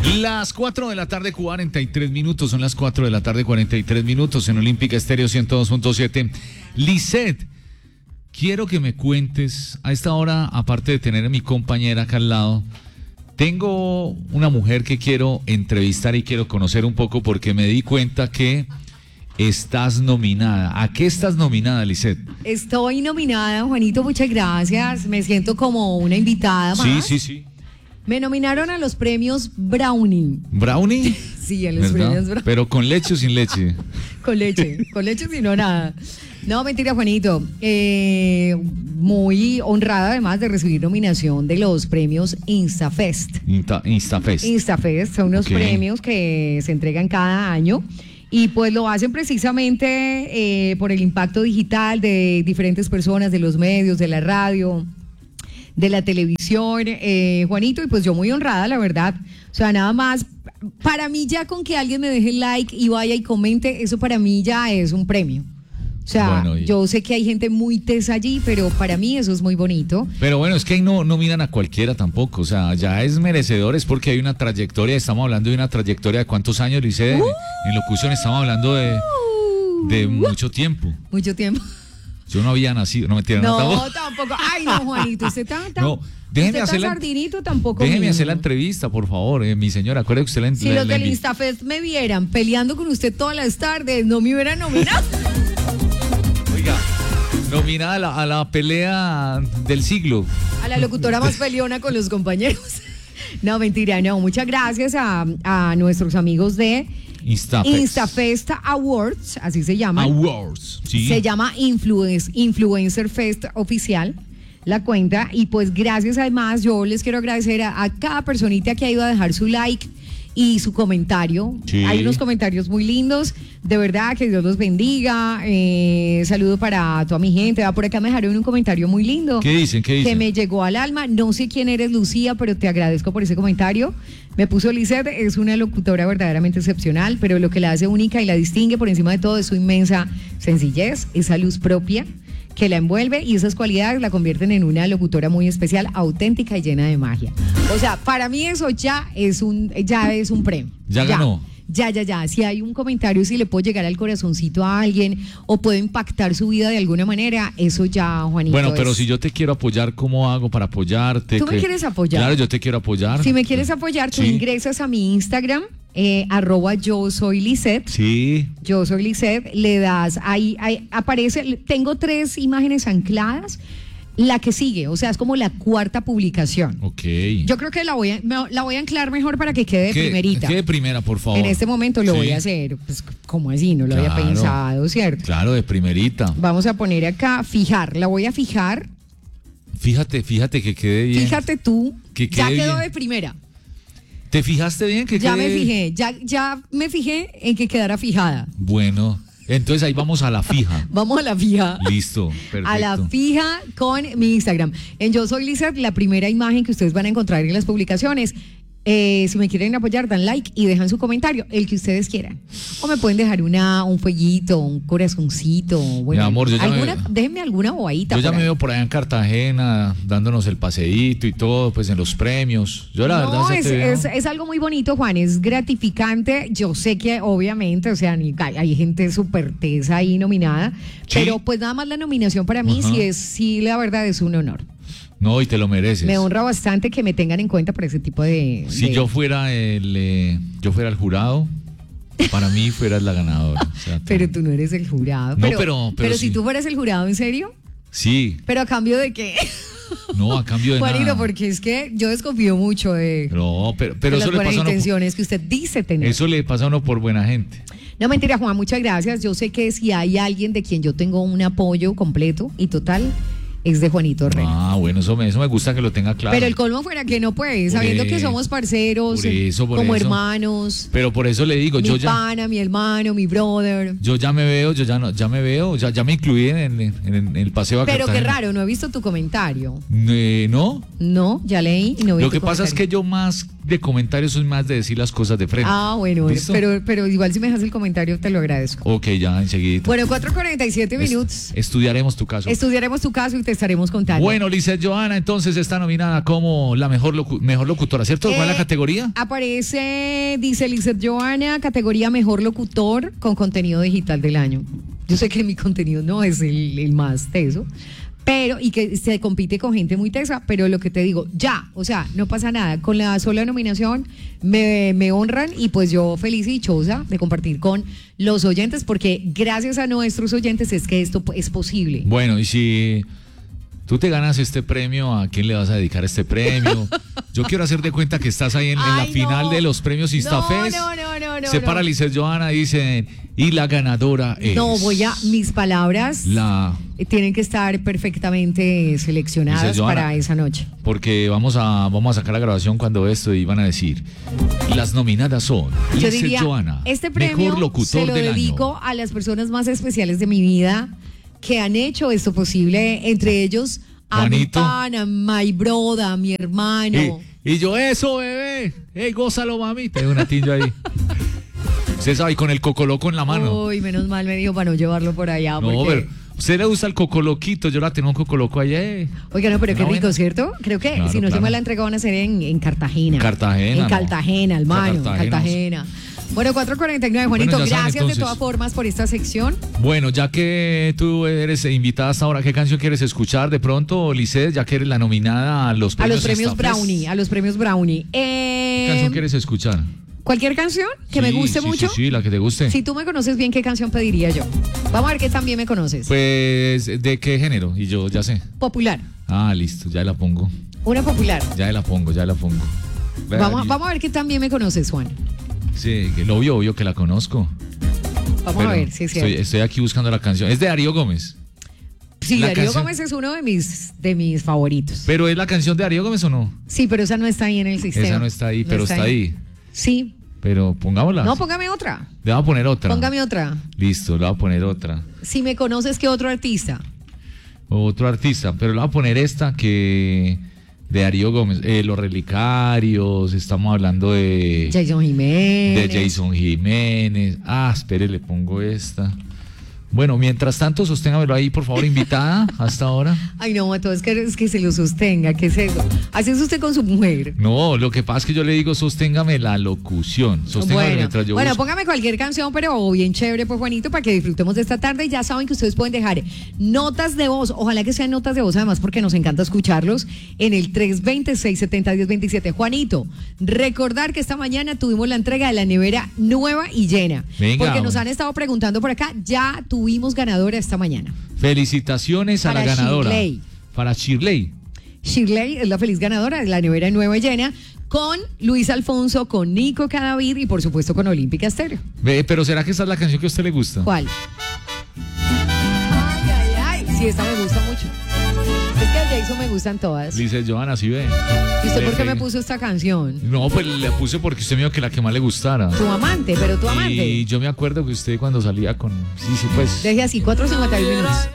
Las 4 de la tarde, 43 minutos. Son las 4 de la tarde, 43 minutos en Olímpica Estéreo 102.7. Lisette, quiero que me cuentes, a esta hora, aparte de tener a mi compañera acá al lado, tengo una mujer que quiero entrevistar y quiero conocer un poco porque me di cuenta que estás nominada. ¿A qué estás nominada, Lisette? Estoy nominada, Juanito, muchas gracias. Me siento como una invitada más. Sí. Me nominaron a los premios Brownie. ¿Brownie? Sí, a los ¿verdad? premios Brownie. ¿Pero con leche o sin leche? Con leche si no nada. No, mentira, Juanito. Muy honrada además de recibir nominación de los premios InstaFest. InstaFest. InstaFest son unos premios que se entregan cada año. Y pues lo hacen precisamente por el impacto digital de diferentes personas, de los medios, de la radio, de la televisión, Juanito, y pues yo muy honrada, la verdad. O sea, nada más, para mí ya con que alguien me deje like y vaya y comente, eso para mí ya es un premio. O sea, bueno, yo sé que hay gente muy tesa allí, pero para mí eso es muy bonito. Pero bueno, es que ahí no miran a cualquiera tampoco, o sea, ya es merecedor, es porque hay una trayectoria, estamos hablando de una trayectoria de ¿cuántos años, Lisette? En locución estamos hablando de mucho tiempo. Mucho tiempo. Yo no había nacido, no mentira. No, tampoco. Ay, no, Juanito, usted tan no, déjeme usted hacer tan sardinito tampoco. Déjeme hacer la entrevista, por favor, mi señora. Acuérdate que usted si los del InstaFest me vieran peleando con usted todas las tardes, no me hubieran nominado. Oiga, nominada a la pelea del siglo. A la locutora más peleona con los compañeros. No, mentira, no. Muchas gracias a nuestros amigos de InstaFest Awards, así se llama. Awards, sí. Se llama Influencer Fest Oficial, la cuenta. Y pues gracias, además, yo les quiero agradecer a cada personita que ha ido a dejar su like y su comentario. Sí. Hay unos comentarios muy lindos, de verdad, que Dios los bendiga. Saludo para toda mi gente. Por acá me dejaron un comentario muy lindo. ¿Qué dicen? Que me llegó al alma. No sé quién eres, Lucía, pero te agradezco por ese comentario. Me puso Lisette, es una locutora verdaderamente excepcional, pero lo que la hace única y la distingue por encima de todo es su inmensa sencillez, esa luz propia que la envuelve, y esas cualidades la convierten en una locutora muy especial, auténtica y llena de magia. O sea, para mí eso ya es un premio. Ya ganó. Ya. Si hay un comentario, si le puedo llegar al corazoncito a alguien o puedo impactar su vida de alguna manera, eso ya, Juanito. Bueno, pero si yo te quiero apoyar, ¿cómo hago para apoyarte? ¿Tú me quieres apoyar? Claro, yo te quiero apoyar. Si me quieres apoyar, tú ingresas a mi Instagram, @yo soy Lisette. Sí. Yo soy Lisette, le das, ahí aparece, tengo 3 imágenes ancladas. La que sigue, o sea, es como la 4ª publicación. Ok. Yo creo que la voy a anclar mejor para que quede de primerita. Quede primera, por favor. En este momento lo voy a hacer, pues como así, no lo había pensado, ¿cierto? Claro, de primerita. Vamos a poner acá, fijar, la voy a fijar. Fíjate que quede bien. Fíjate tú, que ya quedó bien. de primera. ¿Te fijaste bien? Ya me fijé en que quedara fijada. Bueno, entonces ahí vamos a la fija. Vamos a la fija. Listo, perfecto. A la fija con mi Instagram. En Yo Soy Lisette, la primera imagen que ustedes van a encontrar en las publicaciones. Si me quieren apoyar, dan like y dejan su comentario, el que ustedes quieran. O me pueden dejar un fueguito, un corazoncito. Bueno, mi amor, déjenme alguna bobadita. Yo ya me veo por allá en Cartagena, dándonos el paseíto y todo, pues en los premios. Yo la verdad es algo muy bonito, Juan, es gratificante. Yo sé que obviamente, o sea, hay gente súper tesa ahí nominada, pero pues nada más la nominación para mí sí, la verdad es un honor. No, y te lo mereces. Me honra bastante que me tengan en cuenta por ese tipo de... Si yo fuera el jurado, para mí fueras la ganadora. O sea, pero tú no eres el jurado. Pero si tú fueras el jurado, ¿en serio? Sí. ¿Pero a cambio de qué? No, a cambio de Juanito, nada. Porque es que yo desconfío mucho de... No, pero de eso las le buenas pasa a uno intenciones que usted dice tener. Eso le pasa a uno por buena gente. No, mentira, Juan, muchas gracias. Yo sé que si hay alguien de quien yo tengo un apoyo completo y total... es de Juanito Herrera. Ah, bueno, eso me gusta que lo tenga claro. Pero el colmo fuera que no puede, sabiendo que somos parceros, como hermanos. Pero por eso le digo, mi pana, mi hermano, mi brother. Yo ya me veo, ya me incluí en el paseo a Cartagena. Pero qué raro, no he visto tu comentario. ¿No? No, ya leí y no vi Lo que pasa es que yo más de comentarios soy más de decir las cosas de frente. Ah, bueno, pero igual si me dejas el comentario te lo agradezco. Ok, ya enseguida. Bueno, 4:47 minutos. Estudiaremos tu caso. Estudiaremos tu caso y te estaremos contando. Bueno, Lizeth Johanna, entonces está nominada como la mejor locutora, ¿cierto? ¿Cuál es la categoría? Aparece, dice Lizeth Johanna, categoría mejor locutor con contenido digital del año. Yo sé que mi contenido no es el más teso, pero, y que se compite con gente muy tesa, pero lo que te digo, ya, o sea, no pasa nada. Con la sola nominación me honran y pues yo feliz y dichosa de compartir con los oyentes, porque gracias a nuestros oyentes es que esto es posible. Bueno, y si tú te ganas este premio, ¿a quién le vas a dedicar este premio? Yo quiero hacer de cuenta que estás ahí en la final de los premios Instafest. No. Se para Lizeth Johanna y dicen, y la ganadora es... No, mis palabras tienen que estar perfectamente seleccionadas para esa noche. Porque vamos a sacar la grabación cuando esto y van a decir, las nominadas son Lizeth Johanna, este premio mejor locutor se lo del dedico año. a las personas más especiales de mi vida que han hecho esto posible, entre ellos a mi pana, my broda, a mi hermano. Y yo, eso, bebé. Ey, gózalo, mami. Te doy una tinja ahí. Usted sabe, con el cocoloco en la mano. Uy, menos mal me dijo para no llevarlo por allá. No, porque... pero usted le gusta el cocoloquito. Yo la tengo un cocoloco allá. Oiga, no, pero qué rico, ¿cierto? Creo que claro, si no se me la entrega van a ser en Cartagena. En Cartagena, hermano. Cartagena. Bueno, 4:49, Juanito, bueno, gracias entonces, de todas formas por esta sección. Bueno, ya que tú eres invitada hasta ahora, ¿qué canción quieres escuchar de pronto, Lizeth, ya que eres la nominada a los premios Brownie? A los premios Brownie. ¿Qué canción quieres escuchar? ¿Cualquier canción que me guste mucho? Sí, la que te guste. Si tú me conoces bien, ¿qué canción pediría yo? Vamos a ver qué también me conoces. Pues, ¿de qué género? Y yo ya sé. Popular. Ah, listo, ya la pongo. Una popular. Ya la pongo. Vamos a ver qué también me conoces, Juan. Sí, lo obvio que la conozco. Vamos a ver si es cierto. Estoy aquí buscando la canción. Es de Darío Gómez. Sí, Darío Gómez es uno de mis favoritos. ¿Pero es la canción de Darío Gómez o no? Sí, pero esa no está ahí en el sistema. Esa no está ahí, pero está ahí. Sí. Pero pongámosla. No, póngame otra. Le voy a poner otra. Póngame otra. Listo, le voy a poner otra. Si me conoces, ¿qué otro artista? Otro artista, pero le voy a poner esta que... De Darío Gómez, Los Relicarios, estamos hablando de... Jason Jiménez. Espere, le pongo esta. Bueno, mientras tanto, sosténgamelo ahí, por favor, invitada, hasta ahora. Ay, no, Mato, es que se lo sostenga, ¿qué es eso? ¿Así es usted con su mujer? No, lo que pasa es que yo le digo, sosténgame la locución. Sosténgame mientras yo busco. Póngame cualquier canción, pero bien chévere, pues, Juanito, para que disfrutemos de esta tarde. Ya saben que ustedes pueden dejar notas de voz, ojalá que sean notas de voz, además, porque nos encanta escucharlos, en el 320-670-1027. Juanito, recordar que esta mañana tuvimos la entrega de la nevera nueva y llena. Venga, porque nos han estado preguntando por acá, ya tuvimos ganadora esta mañana. Felicitaciones a la ganadora. Para Shirley. Shirley es la feliz ganadora de la nevera nueva y llena, con Luis Alfonso, con Nico Cadavid y por supuesto con Olímpica Estéreo. Pero ¿será que esa es la canción que a usted le gusta? ¿Cuál? Ay, sí, esta me gusta mucho. Es que a Jason me gustan todas. Lizeth Johanna, sí ve. ¿Y usted por qué me puso esta canción? No, pues le puse porque usted me dijo que la que más le gustara. Tu amante, pero tu amante. Y yo me acuerdo que usted cuando salía con... Sí, pues... Deje así, 4:51 minutos.